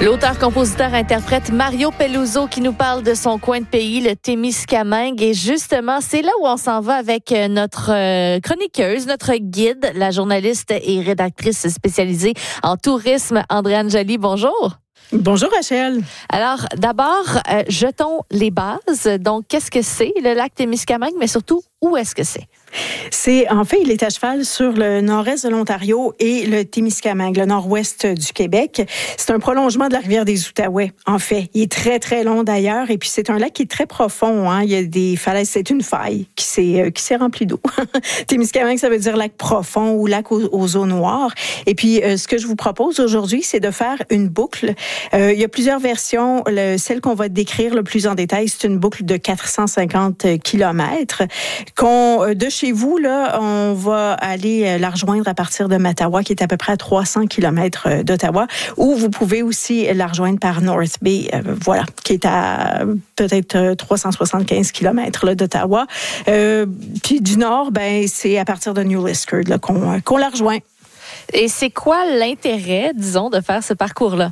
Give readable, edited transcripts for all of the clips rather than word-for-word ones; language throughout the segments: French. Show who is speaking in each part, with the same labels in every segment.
Speaker 1: L'auteur, compositeur, interprète Mario Peluso qui nous parle de son coin de pays, le Témiscamingue. Et justement, c'est là où on s'en va avec notre chroniqueuse, notre guide, la journaliste et rédactrice spécialisée en tourisme, Andréane Joly. Bonjour.
Speaker 2: Bonjour Rachel.
Speaker 1: Alors, d'abord, jetons les bases. Donc, qu'est-ce que c'est le lac Témiscamingue, mais surtout, où est-ce que c'est?
Speaker 2: Il est à cheval sur le nord-est de l'Ontario et le Témiscamingue, le nord-ouest du Québec. C'est un prolongement de la rivière des Outaouais, en fait. Il est très, très long d'ailleurs. Et puis, c'est un lac qui est très profond, hein. Il y a des falaises. C'est une faille qui s'est remplie d'eau. Témiscamingue, ça veut dire lac profond ou lac aux eaux noires. Et puis, ce que je vous propose aujourd'hui, c'est de faire une boucle. Il y a plusieurs versions. Celle qu'on va décrire le plus en détail, c'est une boucle de 450 kilomètres. De chez vous, là, on va aller la rejoindre à partir de Mattawa, qui est à peu près à 300 kilomètres d'Ottawa, ou vous pouvez aussi la rejoindre par North Bay, qui est à peut-être 375 kilomètres là, d'Ottawa. Puis du nord, c'est à partir de New Liskeard là, qu'on la rejoint.
Speaker 1: Et c'est quoi l'intérêt, disons, de faire ce parcours-là?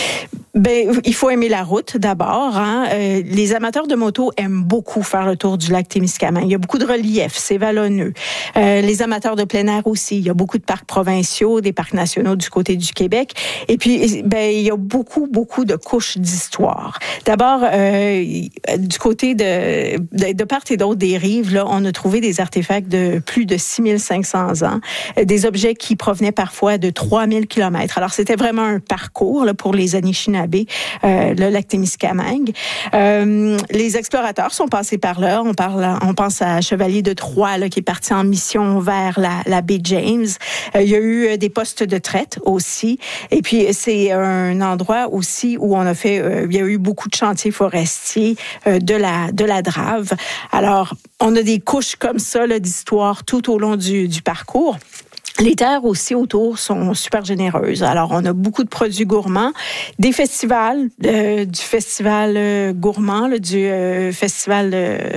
Speaker 2: Il faut aimer la route d'abord. Hein. Les amateurs de moto aiment beaucoup faire le tour du lac Témiscamingue. Il y a beaucoup de relief, c'est vallonneux. Les amateurs de plein air aussi. Il y a beaucoup de parcs provinciaux, des parcs nationaux du côté du Québec. Et puis, il y a beaucoup de couches d'histoire. D'abord, du côté de part et d'autre des rives, là, on a trouvé des artefacts de plus de 6500 ans, des objets qui provenaient parfois de 3000 kilomètres. Alors, c'était vraiment un parcours là, pour les Anishinaabe, le lac Témiscamingue. Les explorateurs sont passés par là. On pense à Chevalier de Troyes là, qui est parti en mission vers la baie James. Il y a eu des postes de traite aussi. Et puis, c'est un endroit aussi où il y a eu beaucoup de chantiers forestiers de la Drave. Alors, on a des couches comme ça là, d'histoire tout au long du parcours. Les terres aussi autour sont super généreuses. Alors, on a beaucoup de produits gourmands, des festivals, du festival gourmand, là, du festival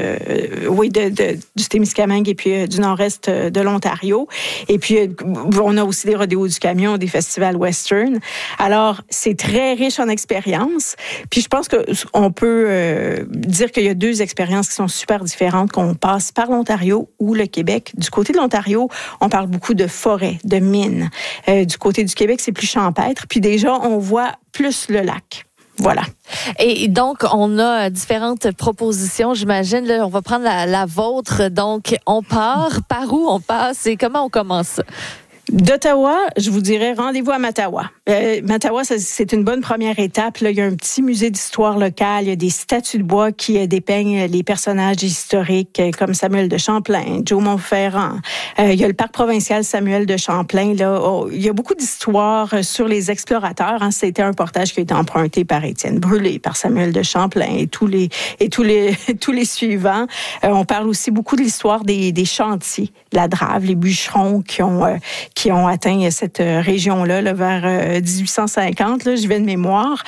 Speaker 2: du Témiscamingue et puis du nord-est de l'Ontario. Et puis, on a aussi des rodéos du camion, des festivals western. Alors, c'est très riche en expériences. Puis, je pense qu'on peut dire qu'il y a deux expériences qui sont super différentes, qu'on passe par l'Ontario ou le Québec. Du côté de l'Ontario, on parle beaucoup de forêt, de mines. Du côté du Québec, c'est plus champêtre. Puis déjà, on voit plus le lac. Voilà.
Speaker 1: Et donc, on a différentes propositions, j'imagine. Là, on va prendre la vôtre. Donc, on part. Par où on passe et comment on commence?
Speaker 2: D'Ottawa, je vous dirais rendez-vous à Mattawa. Mattawa, c'est une bonne première étape. Là, il y a un petit musée d'histoire locale. Il y a des statues de bois qui dépeignent les personnages historiques comme Samuel de Champlain, Joe Montferrand. Il y a le parc provincial Samuel de Champlain. Là, il y a beaucoup d'histoires sur les explorateurs. Hein. C'était un reportage qui a été emprunté par Étienne Brûlé, par Samuel de Champlain et tous les suivants. On parle aussi beaucoup de l'histoire des chantiers, la Drave, les bûcherons qui ont atteint cette région-là là, vers 1850, là, j'y vais de mémoire.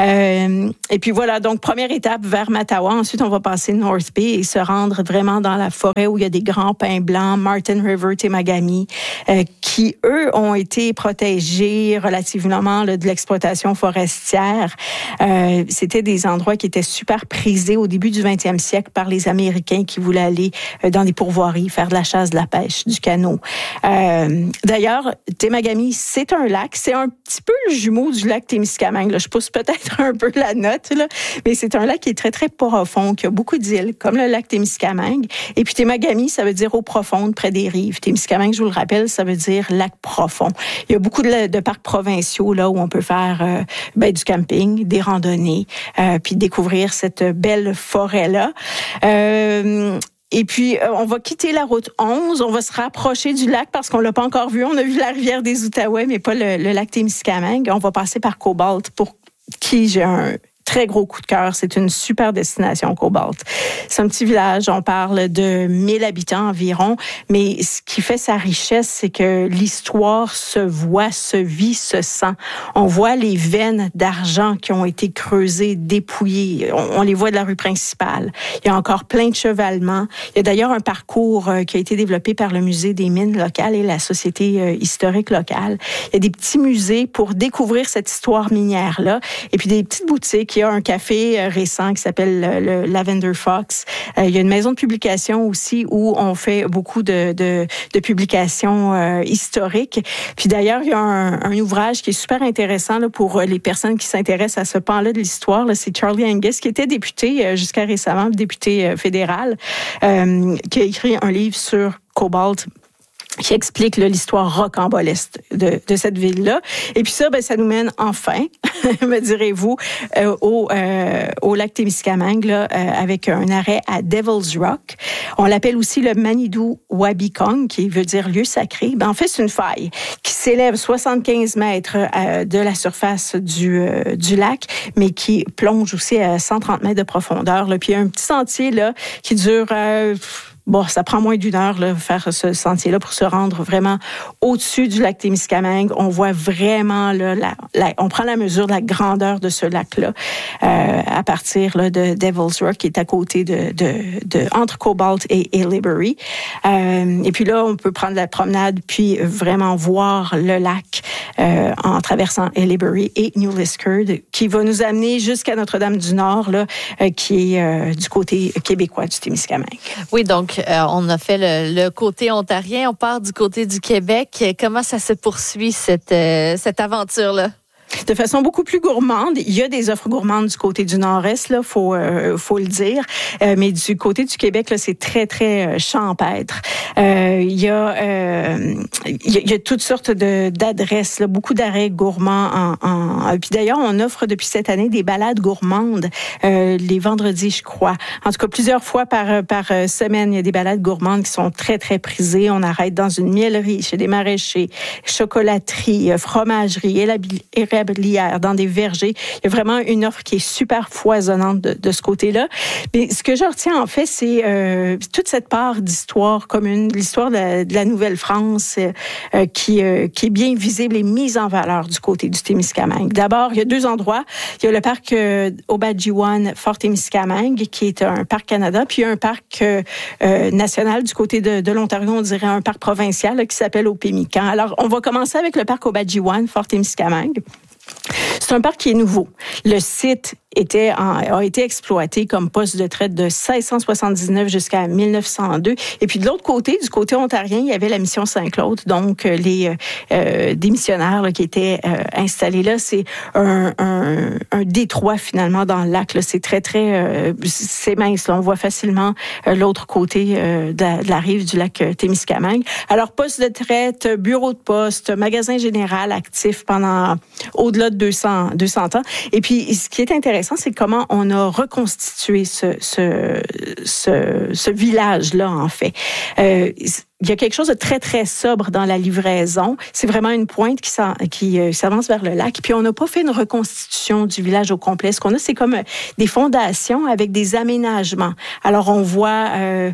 Speaker 2: Et puis voilà, donc première étape vers Mattawa. Ensuite, on va passer North Bay et se rendre vraiment dans la forêt où il y a des grands pins blancs, Martin River, Temagami, qui, eux, ont été protégés relativement là, de l'exploitation forestière. C'était des endroits qui étaient super prisés au début du 20e siècle par les Américains qui voulaient aller dans des pourvoiries, faire de la chasse, de la pêche, du canot. D'ailleurs, Temagami, c'est un lac. C'est un petit peu le jumeau du lac Témiscamingue. Là, je pousse peut-être un peu la note, là, mais c'est un lac qui est très, très profond, qui a beaucoup d'îles, comme le lac Témiscamingue. Et puis Temagami, ça veut dire eau profonde, près des rives. Témiscamingue, je vous le rappelle, ça veut dire lac profond. Il y a beaucoup de parcs provinciaux là où on peut faire du camping, des randonnées, puis découvrir cette belle forêt-là. Et puis, on va quitter la route 11. On va se rapprocher du lac parce qu'on l'a pas encore vu. On a vu la rivière des Outaouais, mais pas le lac Témiscamingue. On va passer par Cobalt, pour qui j'ai un très gros coup de cœur. C'est une super destination, Cobalt. C'est un petit village, on parle de 1000 habitants environ, mais ce qui fait sa richesse, c'est que l'histoire se voit, se vit, se sent. On voit les veines d'argent qui ont été creusées, dépouillées. On les voit de la rue principale. Il y a encore plein de chevalements. Il y a d'ailleurs un parcours qui a été développé par le Musée des mines locales et la Société historique locale. Il y a des petits musées pour découvrir cette histoire minière-là. Et puis des petites boutiques. Il y a un café récent qui s'appelle le Lavender Fox. Il y a une maison de publication aussi où on fait beaucoup de publications historiques. Puis d'ailleurs, il y a un ouvrage qui est super intéressant là, pour les personnes qui s'intéressent à ce pan-là de l'histoire. Là, c'est Charlie Angus, qui était député jusqu'à récemment, député fédéral, qui a écrit un livre sur Cobalt, qui explique là, l'histoire rocambolesque de cette ville-là. Et puis ça, ben, ça nous mène enfin, me direz-vous, au lac Témiscamingue, là, avec un arrêt à Devil's Rock. On l'appelle aussi le Manitou Wabikong, qui veut dire lieu sacré. Ben, en fait, c'est une faille qui s'élève 75 mètres de la surface du lac, mais qui plonge aussi à 130 mètres de profondeur. Là. Puis il y a un petit sentier là, qui dure... Bon, ça prend moins d'une heure là, faire ce sentier-là pour se rendre vraiment au-dessus du lac Témiscamingue. On voit vraiment là, on prend la mesure de la grandeur de ce lac-là à partir là, de Devil's Rock, qui est à côté de entre Cobalt et Haileybury. Et puis là, on peut prendre la promenade puis vraiment voir le lac en traversant Haileybury et New Liskeard, qui va nous amener jusqu'à Notre-Dame-du-Nord, là, qui est du côté québécois du Témiscamingue.
Speaker 1: Oui, donc on a fait le côté ontarien, on part du côté du Québec. Comment ça se poursuit cette aventure-là?
Speaker 2: De façon beaucoup plus gourmande. Il y a des offres gourmandes du côté du Nord-Est, là, faut le dire. Mais du côté du Québec, là, c'est très, très champêtre. Il y a toutes sortes d'adresses, là, beaucoup d'arrêts gourmands. Puis d'ailleurs, on offre depuis cette année des balades gourmandes les vendredis, je crois. En tout cas, plusieurs fois par semaine, il y a des balades gourmandes qui sont très, très prisées. On arrête dans une miellerie, chez des maraîchers, chocolaterie, fromagerie, dans des vergers. Il y a vraiment une offre qui est super foisonnante de ce côté-là. Mais ce que je retiens, en fait, c'est toute cette part d'histoire commune, l'histoire de la Nouvelle-France qui est bien visible et mise en valeur du côté du Témiscamingue. D'abord, il y a deux endroits. Il y a le parc Obadjiwan Fort Témiscamingue, qui est un parc Canada, puis il y a un parc national du côté de l'Ontario, on dirait un parc provincial là, qui s'appelle au Pémican. Alors, on va commencer avec le parc Obadjiwan Fort Témiscamingue. C'est un parc qui est nouveau. Le site a été exploité comme poste de traite de 1679 jusqu'à 1902. Et puis de l'autre côté, du côté ontarien, il y avait la mission Saint-Claude, donc des missionnaires là, qui étaient installés là. C'est un détroit finalement dans le lac. Là. C'est très, très... c'est mince. Là. On voit facilement l'autre côté de la rive du lac Témiscamingue. Alors, poste de traite, bureau de poste, magasin général actif pendant au-delà de 200 ans. Et puis, ce qui est intéressant, c'est comment on a reconstitué ce village-là, en fait. Il y a quelque chose de très, très sobre dans la livraison. C'est vraiment une pointe qui s'avance vers le lac. Puis, on n'a pas fait une reconstitution du village au complet. Ce qu'on a, c'est comme des fondations avec des aménagements. Alors, on voit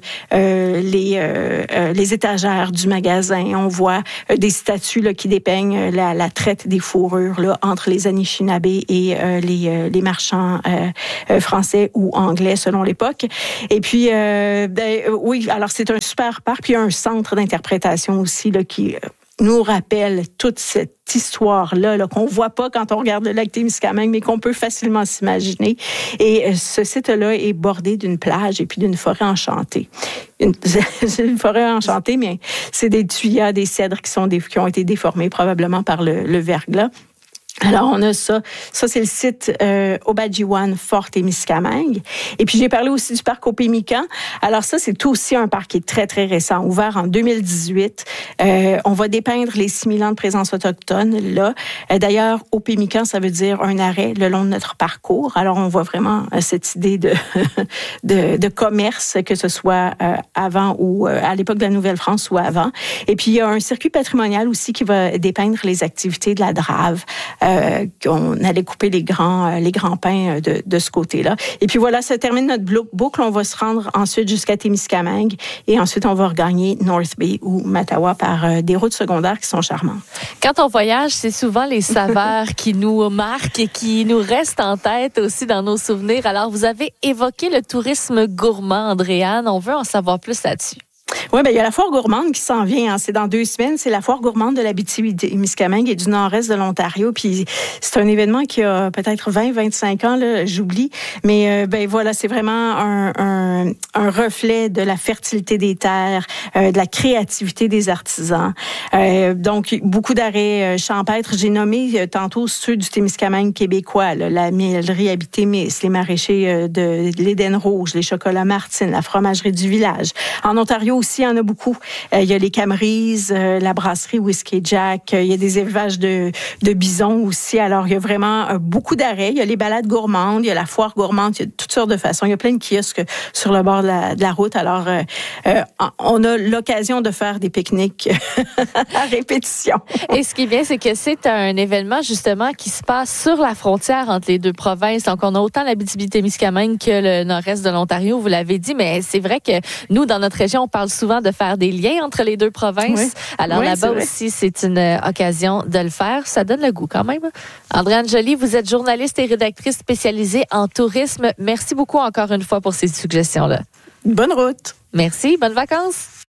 Speaker 2: les étagères du magasin. On voit des statues là, qui dépeignent la traite des fourrures là, entre les Anishinabés et les marchands français ou anglais, selon l'époque. Et puis, oui, alors c'est un super parc. Puis, il y a un centre d'interprétation aussi là, qui nous rappelle toute cette histoire-là là, qu'on voit pas quand on regarde le lac Témiscamingue, mais qu'on peut facilement s'imaginer. Et ce site-là est bordé d'une plage et puis d'une forêt enchantée. C'est une forêt enchantée, mais c'est des tuyas, des cèdres qui ont été déformés probablement par le verglas. Alors, on a ça. Ça, c'est le site Obadjiwan Fort Témiscamingue. Et puis, j'ai parlé aussi du parc au Pémican. Alors, ça, c'est aussi un parc qui est très, très récent, ouvert en 2018. On va dépeindre les 6000 ans de présence autochtone, là. D'ailleurs, au Pémican, ça veut dire un arrêt le long de notre parcours. Alors, on voit vraiment cette idée de commerce, que ce soit avant ou à l'époque de la Nouvelle-France ou avant. Et puis, il y a un circuit patrimonial aussi qui va dépeindre les activités de la Drave. qu'on allait couper les grands pins de ce côté-là. Et puis voilà, ça termine notre boucle. On va se rendre ensuite jusqu'à Témiscamingue et ensuite on va regagner North Bay ou Mattawa par des routes secondaires qui sont charmantes.
Speaker 1: Quand on voyage, c'est souvent les saveurs qui nous marquent et qui nous restent en tête aussi dans nos souvenirs. Alors, vous avez évoqué le tourisme gourmand, Andréane. On veut en savoir plus là-dessus.
Speaker 2: Oui, il y a la foire gourmande qui s'en vient. Hein. C'est dans 2 semaines. C'est la foire gourmande de l'Abitibi-Témiscamingue et du nord-est de l'Ontario. Puis c'est un événement qui a peut-être 20-25 ans, là, j'oublie. Mais voilà, c'est vraiment un reflet de la fertilité des terres, de la créativité des artisans. Donc, beaucoup d'arrêts champêtres. J'ai nommé tantôt ceux du Témiscamingue québécois, là, la miellerie Habitémis, les maraîchers de l'Éden Rouge, les chocolats Martine, la fromagerie du village. En Ontario aussi, il y en a beaucoup. Il y a les Camrys, la brasserie Whiskey Jack. Il y a des élevages de bisons aussi. Alors, il y a vraiment beaucoup d'arrêts. Il y a les balades gourmandes, il y a la foire gourmande. Il y a toutes sortes de façons. Il y a plein de kiosques sur le bord de la route. Alors, on a l'occasion de faire des pique-niques à répétition.
Speaker 1: Et ce qui est bien, c'est que c'est un événement, justement, qui se passe sur la frontière entre les deux provinces. Donc, on a autant l'Abitibi-Témiscamingue que le nord-est de l'Ontario, vous l'avez dit. Mais c'est vrai que nous, dans notre région, on parle souvent de faire des liens entre les deux provinces. Oui. Alors là-bas aussi, c'est une occasion de le faire. Ça donne le goût quand même. Andréane Joly, vous êtes journaliste et rédactrice spécialisée en tourisme. Merci beaucoup encore une fois pour ces suggestions-là.
Speaker 2: Bonne route.
Speaker 1: Merci. Bonnes vacances.